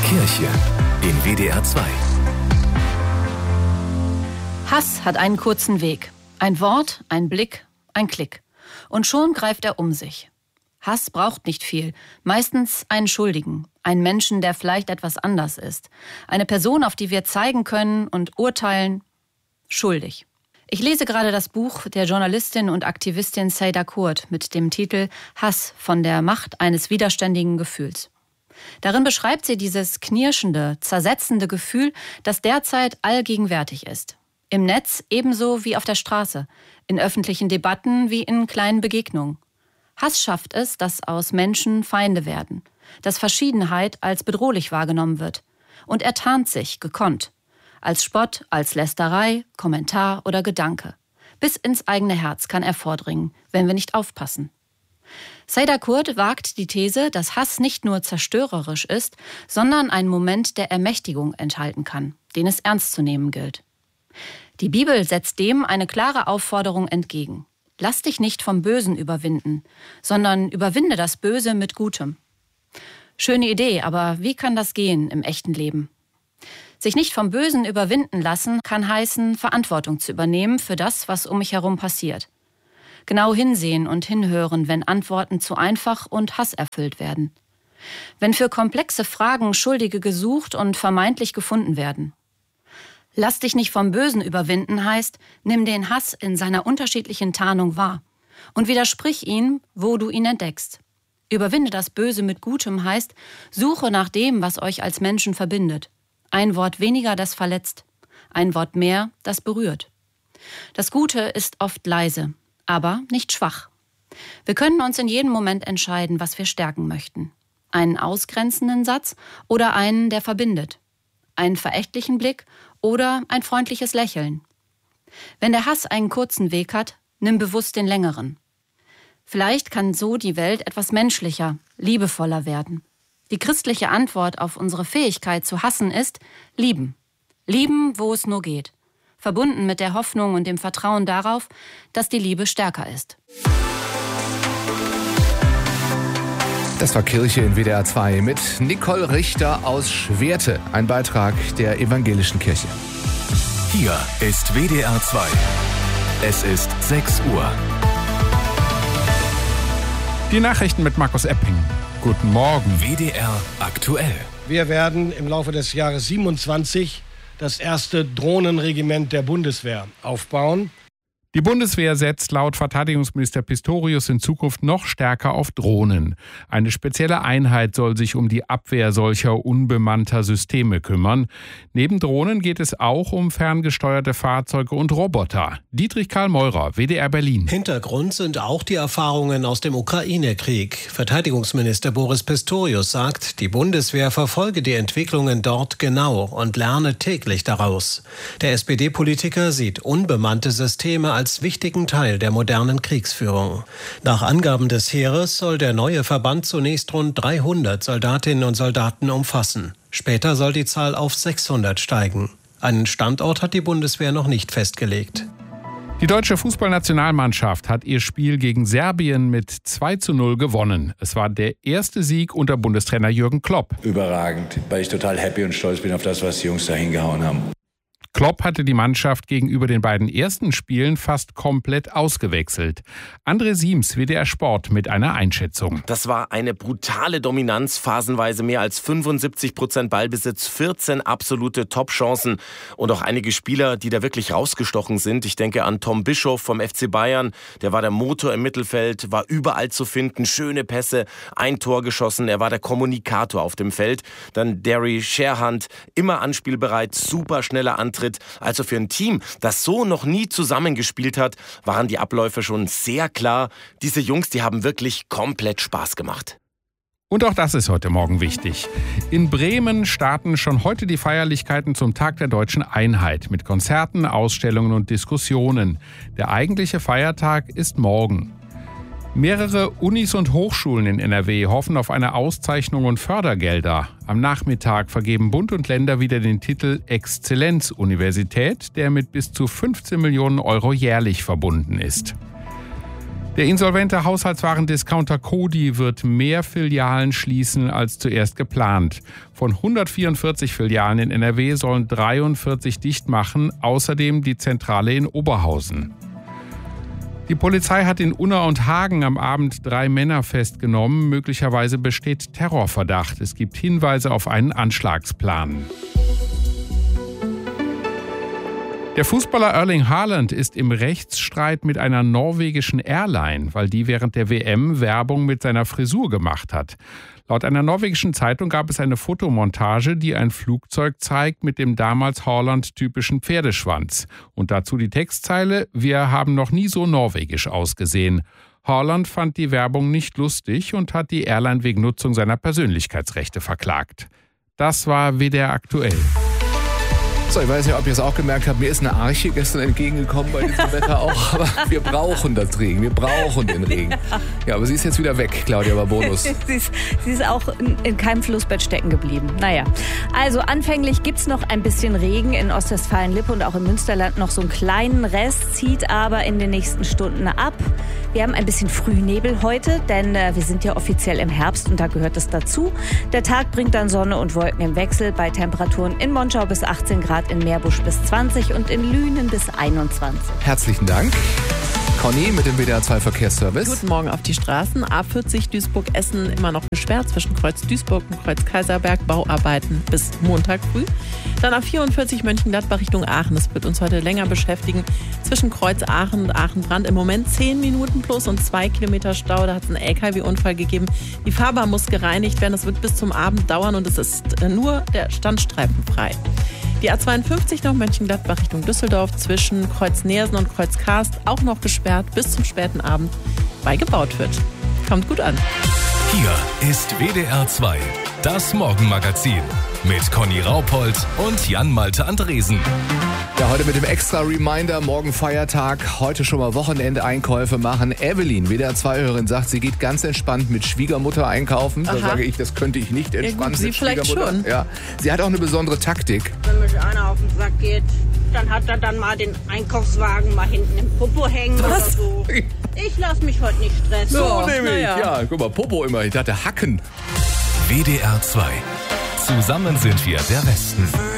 Kirche in WDR 2. Hass hat einen kurzen Weg. Ein Wort, ein Blick, ein Klick. Und schon greift er um sich. Hass braucht nicht viel. Meistens einen Schuldigen. Einen Menschen, der vielleicht etwas anders ist. Eine Person, auf die wir zeigen können und urteilen, schuldig. Ich lese gerade das Buch der Journalistin und Aktivistin Sayda Kurt mit dem Titel Hass von der Macht eines widerständigen Gefühls. Darin beschreibt sie dieses knirschende, zersetzende Gefühl, das derzeit allgegenwärtig ist. Im Netz ebenso wie auf der Straße, in öffentlichen Debatten wie in kleinen Begegnungen. Hass schafft es, dass aus Menschen Feinde werden, dass Verschiedenheit als bedrohlich wahrgenommen wird. Und er tarnt sich, gekonnt. Als Spott, als Lästerei, Kommentar oder Gedanke. Bis ins eigene Herz kann er vordringen, wenn wir nicht aufpassen. Sayda Kurt wagt die These, dass Hass nicht nur zerstörerisch ist, sondern einen Moment der Ermächtigung enthalten kann, den es ernst zu nehmen gilt. Die Bibel setzt dem eine klare Aufforderung entgegen. Lass dich nicht vom Bösen überwinden, sondern überwinde das Böse mit Gutem. Schöne Idee, aber wie kann das gehen im echten Leben? Sich nicht vom Bösen überwinden lassen, kann heißen, Verantwortung zu übernehmen für das, was um mich herum passiert. Genau hinsehen und hinhören, wenn Antworten zu einfach und hasserfüllt werden. Wenn für komplexe Fragen Schuldige gesucht und vermeintlich gefunden werden. Lass dich nicht vom Bösen überwinden heißt, nimm den Hass in seiner unterschiedlichen Tarnung wahr und widersprich ihm, wo du ihn entdeckst. Überwinde das Böse mit Gutem heißt, suche nach dem, was euch als Menschen verbindet. Ein Wort weniger, das verletzt. Ein Wort mehr, das berührt. Das Gute ist oft leise, aber nicht schwach. Wir können uns in jedem Moment entscheiden, was wir stärken möchten. Einen ausgrenzenden Satz oder einen, der verbindet. Einen verächtlichen Blick oder ein freundliches Lächeln. Wenn der Hass einen kurzen Weg hat, nimm bewusst den längeren. Vielleicht kann so die Welt etwas menschlicher, liebevoller werden. Die christliche Antwort auf unsere Fähigkeit zu hassen ist lieben. Lieben, wo es nur geht. Verbunden mit der Hoffnung und dem Vertrauen darauf, dass die Liebe stärker ist. Das war Kirche in WDR 2 mit Nicole Richter aus Schwerte. Ein Beitrag der Evangelischen Kirche. Hier ist WDR 2. Es ist 6 Uhr. Die Nachrichten mit Markus Epping. Guten Morgen. WDR aktuell. Wir werden im Laufe des Jahres 27 das erste Drohnenregiment der Bundeswehr aufbauen. Die Bundeswehr setzt laut Verteidigungsminister Pistorius in Zukunft noch stärker auf Drohnen. Eine spezielle Einheit soll sich um die Abwehr solcher unbemannter Systeme kümmern. Neben Drohnen geht es auch um ferngesteuerte Fahrzeuge und Roboter. Dietrich Karl Meurer, WDR Berlin. Hintergrund sind auch die Erfahrungen aus dem Ukraine-Krieg. Verteidigungsminister Boris Pistorius sagt, die Bundeswehr verfolge die Entwicklungen dort genau und lerne täglich daraus. Der SPD-Politiker sieht unbemannte Systeme als wichtigen Teil der modernen Kriegsführung. Nach Angaben des Heeres soll der neue Verband zunächst rund 300 Soldatinnen und Soldaten umfassen. Später soll die Zahl auf 600 steigen. Einen Standort hat die Bundeswehr noch nicht festgelegt. Die deutsche Fußballnationalmannschaft hat ihr Spiel gegen Serbien mit 2:0 gewonnen. Es war der erste Sieg unter Bundestrainer Jürgen Klopp. Überragend, weil ich total happy und stolz bin auf das, was die Jungs da hingehauen haben. Klopp hatte die Mannschaft gegenüber den beiden ersten Spielen fast komplett ausgewechselt. André Siems, WDR Sport, mit einer Einschätzung. Das war eine brutale Dominanz, phasenweise mehr als 75% Ballbesitz, 14 absolute Top-Chancen und auch einige Spieler, die da wirklich rausgestochen sind. Ich denke an Tom Bischoff vom FC Bayern, der war der Motor im Mittelfeld, war überall zu finden, schöne Pässe, ein Tor geschossen, er war der Kommunikator auf dem Feld. Dann Derry Sherhunt, immer anspielbereit, super schneller Antritt. Also für ein Team, das so noch nie zusammengespielt hat, waren die Abläufe schon sehr klar. Diese Jungs, die haben wirklich komplett Spaß gemacht. Und auch das ist heute Morgen wichtig. In Bremen starten schon heute die Feierlichkeiten zum Tag der Deutschen Einheit mit Konzerten, Ausstellungen und Diskussionen. Der eigentliche Feiertag ist morgen. Mehrere Unis und Hochschulen in NRW hoffen auf eine Auszeichnung und Fördergelder. Am Nachmittag vergeben Bund und Länder wieder den Titel Exzellenzuniversität, der mit bis zu 15 Millionen Euro jährlich verbunden ist. Der insolvente Haushaltswarendiscounter Coty wird mehr Filialen schließen als zuerst geplant. Von 144 Filialen in NRW sollen 43 dicht machen, außerdem die Zentrale in Oberhausen. Die Polizei hat in Unna und Hagen am Abend 3 Männer festgenommen. Möglicherweise besteht Terrorverdacht. Es gibt Hinweise auf einen Anschlagsplan. Der Fußballer Erling Haaland ist im Rechtsstreit mit einer norwegischen Airline, weil die während der WM Werbung mit seiner Frisur gemacht hat. Laut einer norwegischen Zeitung gab es eine Fotomontage, die ein Flugzeug zeigt mit dem damals Haaland-typischen Pferdeschwanz. Und dazu die Textzeile: Wir haben noch nie so norwegisch ausgesehen. Haaland fand die Werbung nicht lustig und hat die Airline wegen Nutzung seiner Persönlichkeitsrechte verklagt. Das war WDR aktuell. So, ich weiß nicht, ob ihr es auch gemerkt habt, mir ist eine Arche gestern entgegengekommen bei diesem Wetter auch, aber wir brauchen das Regen, wir brauchen den Regen. Ja, aber sie ist jetzt wieder weg, Claudia Barbonus. Sie ist auch in keinem Flussbett stecken geblieben. Naja, also anfänglich gibt es noch ein bisschen Regen in Ostwestfalen-Lippe und auch im Münsterland noch so einen kleinen Rest, zieht aber in den nächsten Stunden ab. Wir haben ein bisschen Frühnebel heute, denn wir sind ja offiziell im Herbst und da gehört es dazu. Der Tag bringt dann Sonne und Wolken im Wechsel bei Temperaturen in Monschau bis 18 Grad, in Meerbusch bis 20 und in Lünen bis 21. Herzlichen Dank. Conny mit dem WDR 2 Verkehrsservice. Guten Morgen auf die Straßen. A40 Duisburg-Essen immer noch gesperrt zwischen Kreuz Duisburg und Kreuz Kaiserberg. Bauarbeiten bis Montag früh. Dann A44 Mönchengladbach Richtung Aachen. Das wird uns heute länger beschäftigen. Zwischen Kreuz Aachen und Aachen-Brand im Moment 10 Minuten plus und 2 Kilometer Stau. Da hat es einen LKW-Unfall gegeben. Die Fahrbahn muss gereinigt werden. Das wird bis zum Abend dauern und es ist nur der Standstreifen frei. Die A52 nach Mönchengladbach Richtung Düsseldorf zwischen Kreuz Neersen und Kreuz Karst auch noch gesperrt bis zum späten Abend, weil gebaut wird. Kommt gut an. Hier ist WDR 2, das Morgenmagazin mit Conny Raupold und Jan-Malte Andresen. Ja, heute mit dem extra Reminder, morgen Feiertag, heute schon mal Wochenendeinkäufe machen. Evelyn, WDR 2-Hörerin, sagt, sie geht ganz entspannt mit Schwiegermutter einkaufen. Da sage ich, das könnte ich nicht entspannt mit Schwiegermutter. Sie vielleicht schon. Ja. Sie hat auch eine besondere Taktik. Wenn mich einer auf den Sack geht, dann hat er dann mal den Einkaufswagen mal hinten im Popo hängen oder so. Ich lasse mich heute nicht stressen. So nämlich, ja, guck mal, Popo immer. Ich dachte, Hacken. WDR 2. Zusammen sind wir der Westen.